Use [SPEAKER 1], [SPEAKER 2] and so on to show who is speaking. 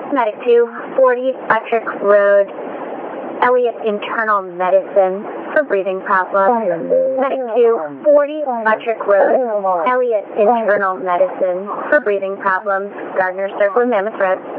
[SPEAKER 1] Medic 240 Electric Road, Elliott Internal Medicine for breathing problems. Medic 240 Electric Road, Elliott Internal Medicine for breathing problems. Gardner Circle, Mammoth Road.